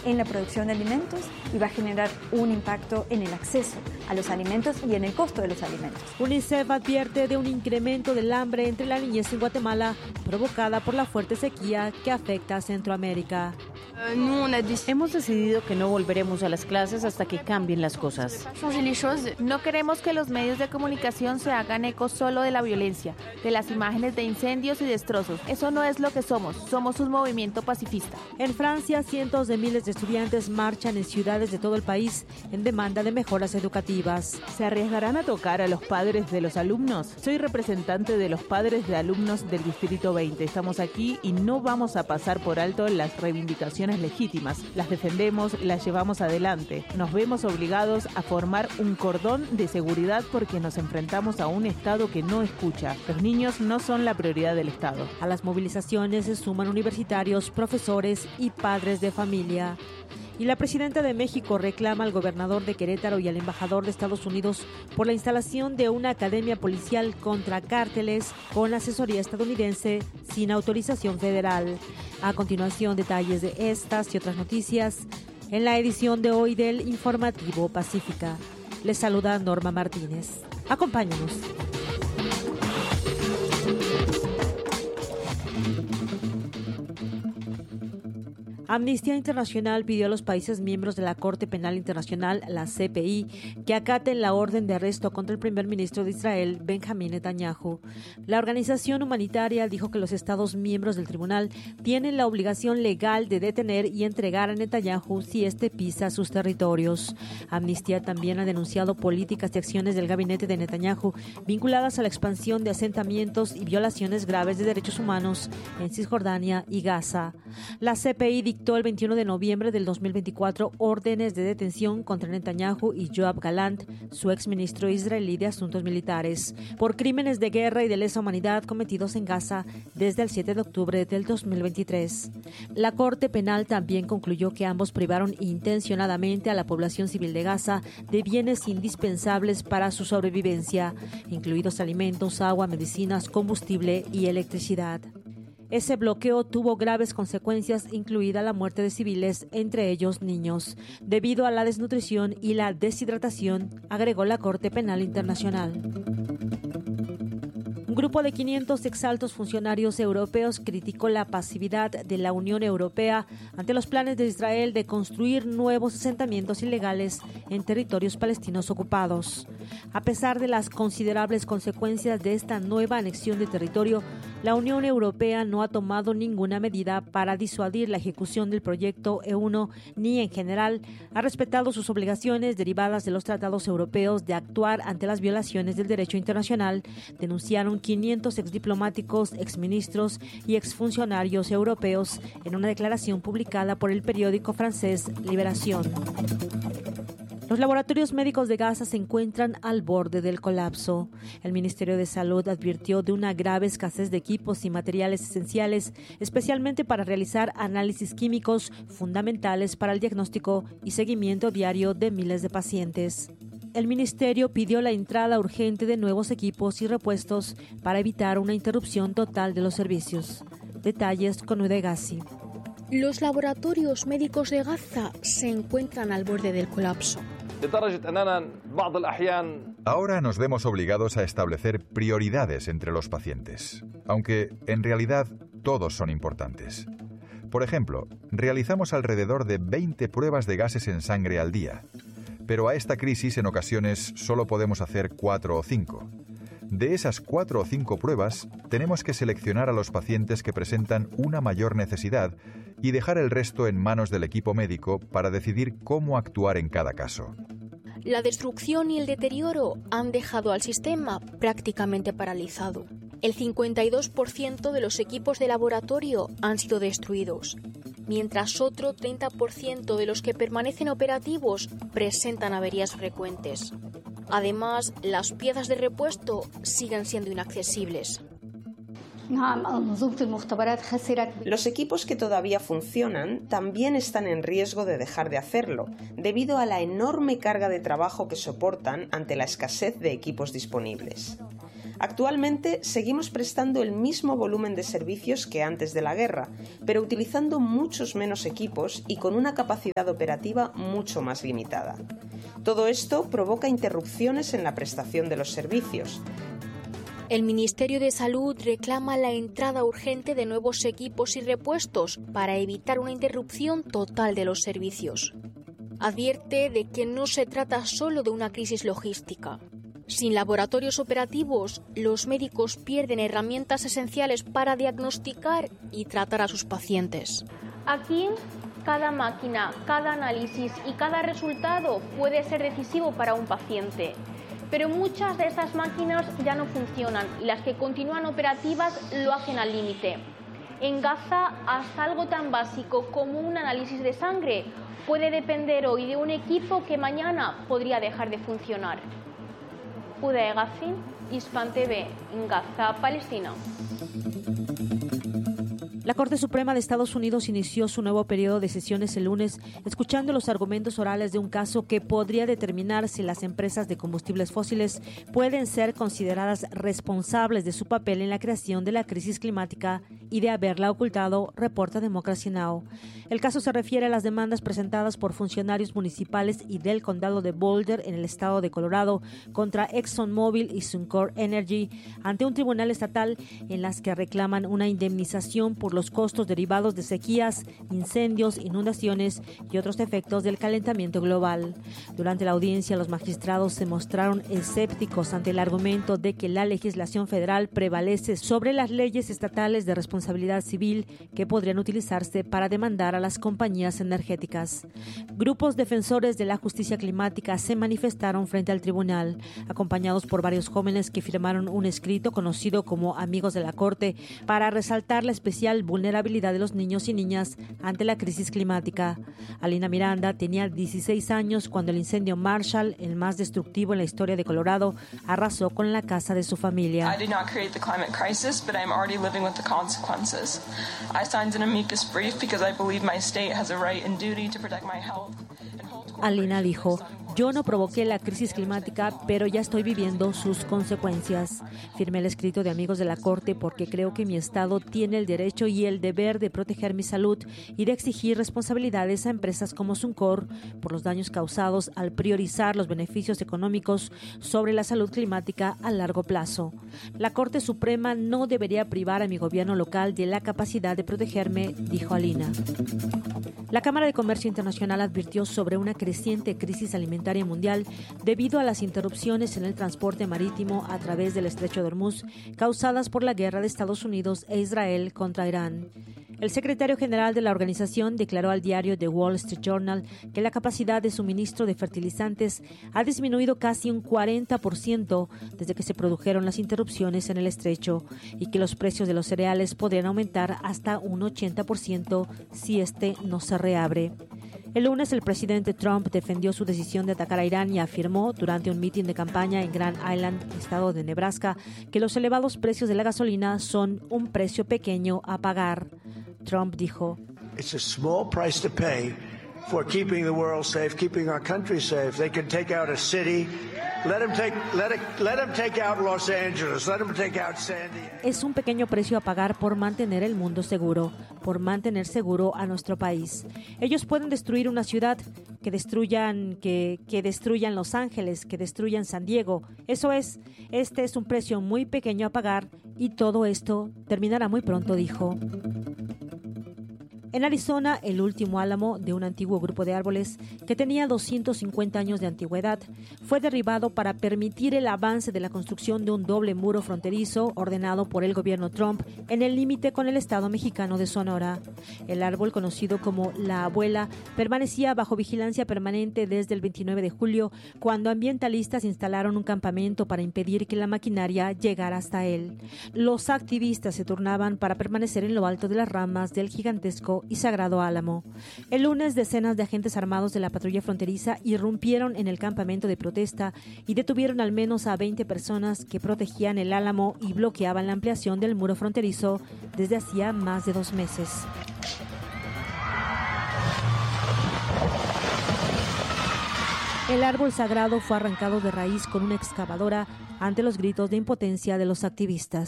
en la producción de alimentos y va a generar un impacto en el acceso a los alimentos y en el costo de los alimentos. UNICEF advierte de un incremento del hambre entre la niñez en Guatemala provocada por la fuerte sequía que afecta a Centroamérica. Hemos decidido que no volveremos a las clases hasta que cambien las cosas. No queremos que los medios de comunicación se hagan eco solo de la violencia, de las imágenes de incendios y destrozos. Eso no es lo que somos. Somos un movimiento pacifista. En Francia, cientos de miles de estudiantes marchan en ciudades de todo el país en demanda de mejoras educativas. ¿Se arriesgarán a tocar a los padres de los alumnos? Soy representante de los padres de alumnos del Distrito 20. Estamos aquí y no vamos a pasar por alto las reivindicaciones legítimas. Las defendemos, las llevamos adelante. Nos vemos obligados a formar un cordón de seguridad porque nos enfrentamos a un Estado que no escucha. Los niños no son la prioridad del Estado. A las movilizaciones se suman universitarios, profesores y padres de familia. Y la presidenta de México reclama al gobernador de Querétaro y al embajador de Estados Unidos por la instalación de una academia policial contra cárteles con asesoría estadounidense sin autorización federal. A continuación, detalles de estas y otras noticias en la edición de hoy del Informativo Pacífica. Les saluda Norma Martínez. Acompáñanos. Amnistía Internacional pidió a los países miembros de la Corte Penal Internacional, la CPI, que acaten la orden de arresto contra el primer ministro de Israel, Benjamín Netanyahu. La organización humanitaria dijo que los estados miembros del tribunal tienen la obligación legal de detener y entregar a Netanyahu si éste pisa sus territorios. Amnistía también ha denunciado políticas y acciones del gabinete de Netanyahu vinculadas a la expansión de asentamientos y violaciones graves de derechos humanos en Cisjordania y Gaza. La CPI dictó el 21 de noviembre del 2024 órdenes de detención contra Netanyahu y Yoav Galant, su exministro israelí de Asuntos Militares, por crímenes de guerra y de lesa humanidad cometidos en Gaza desde el 7 de octubre del 2023. La Corte Penal también concluyó que ambos privaron intencionadamente a la población civil de Gaza de bienes indispensables para su sobrevivencia, incluidos alimentos, agua, medicinas, combustible y electricidad. Ese bloqueo tuvo graves consecuencias, incluida la muerte de civiles, entre ellos niños, debido a la desnutrición y la deshidratación, agregó la Corte Penal Internacional. Un grupo de 500 exaltos funcionarios europeos criticó la pasividad de la Unión Europea ante los planes de Israel de construir nuevos asentamientos ilegales en territorios palestinos ocupados. A pesar de las considerables consecuencias de esta nueva anexión de territorio, la Unión Europea no ha tomado ninguna medida para disuadir la ejecución del proyecto E1 ni, en general, ha respetado sus obligaciones derivadas de los tratados europeos de actuar ante las violaciones del derecho internacional, denunciaron 500 exdiplomáticos, exministros y exfuncionarios europeos en una declaración publicada por el periódico francés Libération. Los laboratorios médicos de Gaza se encuentran al borde del colapso. El Ministerio de Salud advirtió de una grave escasez de equipos y materiales esenciales, especialmente para realizar análisis químicos fundamentales para el diagnóstico y seguimiento diario de miles de pacientes. El ministerio pidió la entrada urgente de nuevos equipos y repuestos para evitar una interrupción total de los servicios. Detalles con Udegasi. Los laboratorios médicos de Gaza se encuentran al borde del colapso. Ahora nos vemos obligados a establecer prioridades entre los pacientes, aunque en realidad todos son importantes. Por ejemplo, realizamos alrededor de 20 pruebas de gases en sangre al día, pero a esta crisis en ocasiones solo podemos hacer 4 o 5. De esas 4 o 5 pruebas, tenemos que seleccionar a los pacientes que presentan una mayor necesidad y dejar el resto en manos del equipo médico para decidir cómo actuar en cada caso. La destrucción y el deterioro han dejado al sistema prácticamente paralizado. El 52% de los equipos de laboratorio han sido destruidos, mientras otro 30% de los que permanecen operativos presentan averías frecuentes. Además, las piezas de repuesto siguen siendo inaccesibles. Los equipos que todavía funcionan también están en riesgo de dejar de hacerlo, debido a la enorme carga de trabajo que soportan ante la escasez de equipos disponibles. Actualmente seguimos prestando el mismo volumen de servicios que antes de la guerra, pero utilizando muchos menos equipos y con una capacidad operativa mucho más limitada. Todo esto provoca interrupciones en la prestación de los servicios. El Ministerio de Salud reclama la entrada urgente de nuevos equipos y repuestos para evitar una interrupción total de los servicios. Advierte de que no se trata solo de una crisis logística. Sin laboratorios operativos, los médicos pierden herramientas esenciales para diagnosticar y tratar a sus pacientes. Aquí, cada máquina, cada análisis y cada resultado puede ser decisivo para un paciente. Pero muchas de estas máquinas ya no funcionan y las que continúan operativas lo hacen al límite. En Gaza, hasta algo tan básico como un análisis de sangre puede depender hoy de un equipo que mañana podría dejar de funcionar. Uday Gazin, Hispan TV, en Gaza, Palestina. La Corte Suprema de Estados Unidos inició su nuevo periodo de sesiones el lunes, escuchando los argumentos orales de un caso que podría determinar si las empresas de combustibles fósiles pueden ser consideradas responsables de su papel en la creación de la crisis climática y de haberla ocultado, reporta Democracy Now! El caso se refiere a las demandas presentadas por funcionarios municipales y del condado de Boulder, en el estado de Colorado, contra ExxonMobil y Suncor Energy ante un tribunal estatal, en las que reclaman una indemnización por los costos derivados de sequías, incendios, inundaciones y otros efectos del calentamiento global. Durante la audiencia, los magistrados se mostraron escépticos ante el argumento de que la legislación federal prevalece sobre las leyes estatales de responsabilidad civil que podrían utilizarse para demandar a las compañías energéticas. Grupos defensores de la justicia climática se manifestaron frente al tribunal, acompañados por varios jóvenes que firmaron un escrito conocido como Amigos de la Corte para resaltar la especial vulnerabilidad de los niños y niñas ante la crisis climática. Alina Miranda tenía 16 años cuando el incendio Marshall, el más destructivo en la historia de Colorado, arrasó con la casa de su familia. I did not create the climate crisis, but I'm already living with the consequences. I signed an amicus brief because I believe my state has a right and duty to protect my health. Alina dijo: yo no provoqué la crisis climática, pero ya estoy viviendo sus consecuencias. Firmé el escrito de Amigos de la Corte porque creo que mi estado tiene el derecho y el deber de proteger mi salud y de exigir responsabilidades a empresas como Suncor por los daños causados al priorizar los beneficios económicos sobre la salud climática a largo plazo. La Corte Suprema no debería privar a mi gobierno local de la capacidad de protegerme, dijo Alina. La Cámara de Comercio Internacional advirtió sobre una creciente crisis alimentaria mundial debido a las interrupciones en el transporte marítimo a través del Estrecho de Hormuz causadas por la guerra de Estados Unidos e Israel contra Irán. El secretario general de la organización declaró al diario The Wall Street Journal que la capacidad de suministro de fertilizantes ha disminuido casi un 40% desde que se produjeron las interrupciones en el estrecho y que los precios de los cereales podrían aumentar hasta un 80% si este no se reabre. El lunes, el presidente Trump defendió su decisión de atacar a Irán y afirmó durante un mitin de campaña en Grand Island, estado de Nebraska, que los elevados precios de la gasolina son un precio pequeño a pagar. Trump dijo: It's a small price to pay for keeping the world safe, keeping our country safe. They can take out a city. Let them take out Los Angeles. Let them take out San Diego. Es un pequeño precio a pagar por mantener el mundo seguro, por mantener seguro a nuestro país. Ellos pueden destruir una ciudad, que destruyan Los Ángeles, que destruyan San Diego. Este es un precio muy pequeño a pagar y todo esto terminará muy pronto, dijo. En Arizona, el último álamo de un antiguo grupo de árboles que tenía 250 años de antigüedad fue derribado para permitir el avance de la construcción de un doble muro fronterizo ordenado por el gobierno Trump en el límite con el estado mexicano de Sonora. El árbol, conocido como La Abuela, permanecía bajo vigilancia permanente desde el 29 de julio, cuando ambientalistas instalaron un campamento para impedir que la maquinaria llegara hasta él. Los activistas se turnaban para permanecer en lo alto de las ramas del gigantesco y sagrado álamo. El lunes, decenas de agentes armados de la patrulla fronteriza irrumpieron en el campamento de protesta y detuvieron al menos a 20 personas que protegían el álamo y bloqueaban la ampliación del muro fronterizo desde hacía más de 2 meses. El árbol sagrado fue arrancado de raíz con una excavadora ante los gritos de impotencia de los activistas.